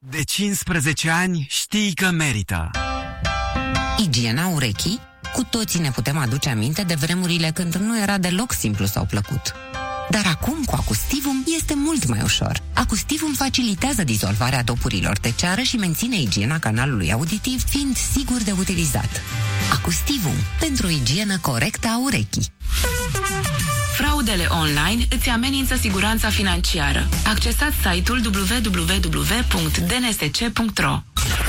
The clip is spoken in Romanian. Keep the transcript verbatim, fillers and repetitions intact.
De cincisprezece ani știi că merită. Igiena urechii? Cu toții ne putem aduce aminte de vremurile când nu era deloc simplu sau plăcut. Dar acum, cu Acustivum, este mult mai ușor. Acustivum facilitează dizolvarea dopurilor de ceară și menține igiena canalului auditiv, fiind sigur de utilizat. Acustivum, pentru o igienă corectă a urechii. Fraudele online îți amenință siguranța financiară. Accesați site-ul w w w punct d n s c punct r o.